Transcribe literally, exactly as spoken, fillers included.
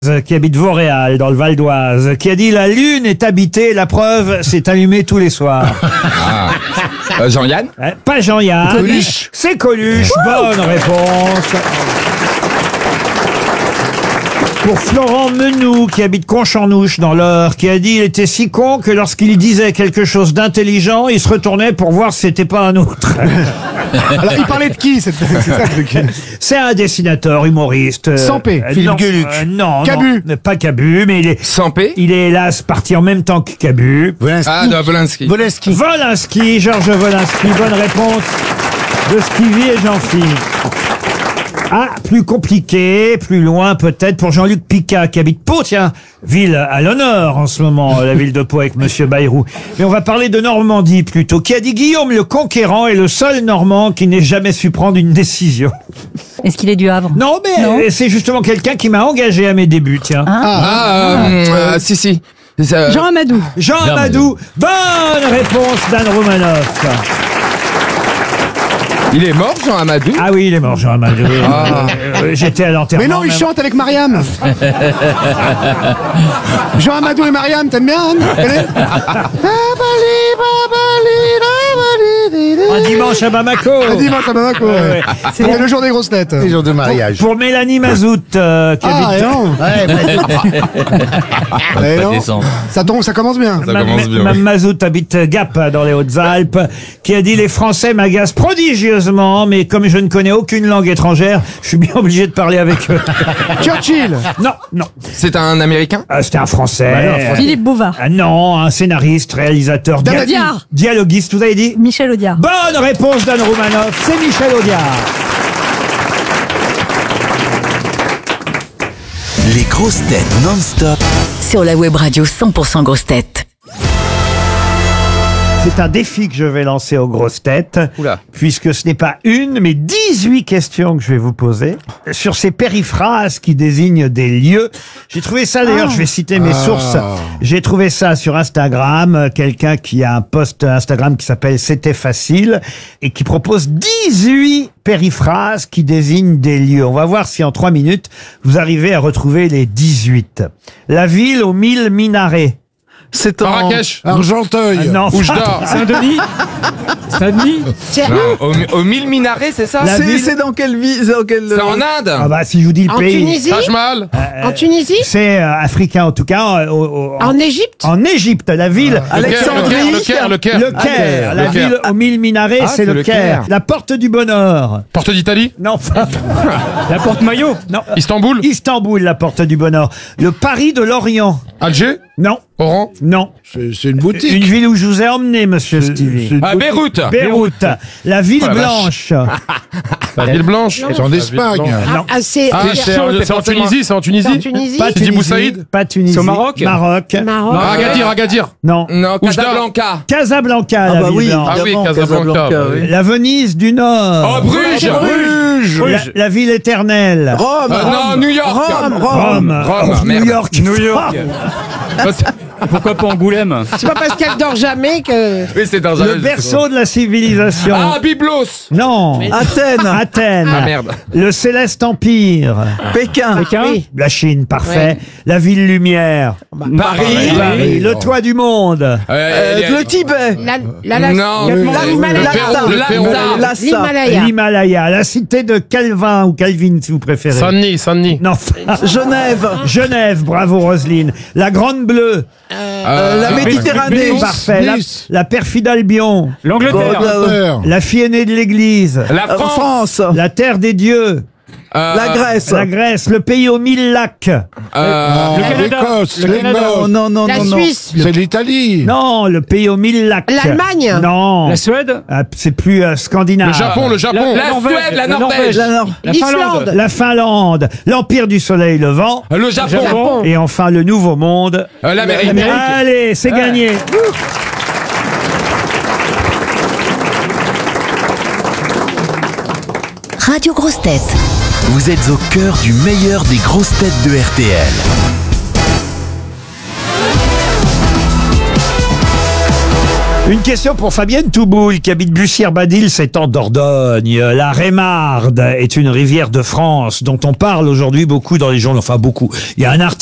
qui habite Vauréal, dans le Val d'Oise, qui a dit « La Lune est habitée, la preuve, c'est allumé tous les soirs. Ah. » euh, Jean-Yann euh, Pas Jean-Yann. Coluche. C'est Coluche. Bonne réponse. Pour Florent Menou, qui habite Concharnouche dans l'Eure, qui a dit il était si con que lorsqu'il disait quelque chose d'intelligent, il se retournait pour voir si c'était pas un autre. Alors, il parlait de qui? C'est c'est ça le truc. C'est un dessinateur, humoriste. euh, Sampé, euh, Philippe non, Gueluc. euh, non, Cabu. non, pas Cabu, mais il est, Sampé il est hélas parti en même temps que Cabu. Ah, de Volinsky. Volinsky. Volinsky, Georges Volinsky, bonne réponse de Stevie et Jean-Philippe. Ah, plus compliqué, plus loin peut-être pour Jean-Luc Picard qui habite Pau, tiens, ville à l'honneur en ce moment, la ville de Pau avec Monsieur Bayrou. Mais on va parler de Normandie plutôt, qui a dit Guillaume le Conquérant est le seul Normand qui n'ait jamais su prendre une décision. Est-ce qu'il est du Havre? Non, mais Non. euh, c'est justement quelqu'un qui m'a engagé à mes débuts, tiens. Ah, euh, euh, si, si. C'est, euh, Jean Amadou. Jean Amadou, bonne réponse d'Anne Romanoff. Il est mort, Jean Amadou? Ah oui, il est mort, Jean Amadou. Ah. Euh, J'étais à l'enterrement. Mais non, il même. chante avec Mariam. Jean Amadou et Mariam, t'aimes bien, Anne? Elle Un dimanche à Bamako. est... Dimanche à Bamako. Ouais, ouais. C'est le jour des grosses têtes. Les jours de mariage. Pour Mélanie Mazout, euh, qui Ah, habite... et non. Ouais, bah, Eh non. Ça tombe, ça commence bien. Ça Ma- commence bien, ma- oui. Mazout habite Gap dans les Hautes-Alpes, qui a dit les Français m'agacent prodigieusement, mais comme je ne connais aucune langue étrangère, je suis bien obligé de parler avec eux. Churchill. Non, non, C'est un Américain? Ah, c'était un Français. Euh, Philippe Bouvard. ah, non, un scénariste, réalisateur, dia- Audiard. dialoguiste. Vous avez dit Michel Audiard. bonne réponse d'Anne Romanoff. C'est Michel Audiard. Les grosses têtes non-stop. Sur la web radio cent pour cent grosses têtes. C'est un défi que je vais lancer aux grosses têtes, Oula. puisque ce n'est pas une, mais dix-huit questions que je vais vous poser sur ces périphrases qui désignent des lieux. J'ai trouvé ça, d'ailleurs, je vais citer mes sources. J'ai trouvé ça sur Instagram, euh, quelqu'un qui a un post Instagram qui s'appelle C'était facile et qui propose dix-huit périphrases qui désignent des lieux. On va voir si en trois minutes, vous arrivez à retrouver les dix-huit. La ville aux mille minarets. C'est en Marrakech. Argenteuil. Ah, non, Oujda. Saint-Denis. Saint-Denis. Non, au, au mille minarets, c'est ça? La C'est ville- c'est dans quelle ville? Dans quelle... C'est en Inde? Ah bah si je vous dis le En pays. Tunisie Taj Mahal? En Tunisie C'est euh, africain en tout cas. euh, au- au- En Égypte En Égypte, la ville. Le Caire, Alexandrie. le Caire, le Caire, Le le Caire. Caire, la Le Caire. ville aux mille minarets, Ah, c'est c'est le le Caire. Caire. La porte du bonheur. Porte d'Italie? Non, enfin, La porte maillot. non. Istanbul? Istanbul, la porte du bonheur. Le Paris de l'Orient. Alger? Non, Oran? non. C'est c'est une boutique. Une ville où je vous ai emmené, monsieur Stevie. c'est une Ah, boutique. Beyrouth! Beyrouth. La ville Oh, la vache. blanche. La ville blanche? C'est en Espagne. Non. Ah, c'est Ah, c'est c'est en, c'est en Tunisie, c'est en en Tunisie? Tunisie Pas Sidi Tunisie. Boussaïd. Pas Tunisie. C'est au Maroc Maroc. Maroc. Ah, Agadir, Agadir. Non. Non, Oujda. Casablanca. Casablanca, la bah ville oui. blanche. Ah oui, Évidemment, Casablanca. Casablanca, oui. La Venise du Nord. Oh, Bruges! Bruges. La, la ville éternelle. Rome. Ah, non, New York! Rome. Rome. Rome. Rome, New merde. York. New York. Pourquoi pas Angoulême? C'est pas parce qu'elle dort jamais que... Oui, c'est dans un... Le berceau de la civilisation. Ah, Byblos! Non. Athènes. Athènes. Ah, merde. Le Céleste Empire. Pékin. Pékin. Oui. La Chine, parfait. La ville lumière. Paris! Paris. Le toit du monde. Euh, Euh, il y a- le Tibet. La, la, la, Non, le- le- l'Himalaya. le Pérou, le Pérou. Lhasa. L'Himalaya. L'Himalaya. La cité de Calvin ou Calvin, si vous préférez. Saint-Denis, Saint-Denis. Non. Genève. Genève. Bravo, Roselyne. La Grande Bleue. Euh, la Euh, Méditerranée. Parfait. La, Nice. la perfide Albion. L'Angleterre. Euh, La fille aînée de l'église. La euh, France! France. La terre des dieux. Euh, La Grèce. La Grèce. Le pays aux mille lacs. Euh, Le Canada. l'Écosse. Le Canada. Non, non, non, La non, non. Suisse. C'est l'Italie. Non, le pays aux mille lacs. L'Allemagne. Non. La Suède. Ah, c'est plus euh, scandinave. le Japon, le Japon! La- La Norvège, Suède, la la Norvège! La Nord. La L'Islande. Finlande. La Finlande. L'Empire du Soleil Levant. Le Japon! Japon. Et enfin le Nouveau Monde. Euh, L'Amérique! L'Amérique. Allez, c'est gagné. Radio Grosses Têtes. Vous êtes au cœur du meilleur des grosses têtes de R T L. Une question pour Fabienne Touboul, qui habite Bussière-Badil, c'est en Dordogne. La Rémarde est une rivière de France dont on parle aujourd'hui beaucoup dans les journaux. Enfin, beaucoup. Il y a un article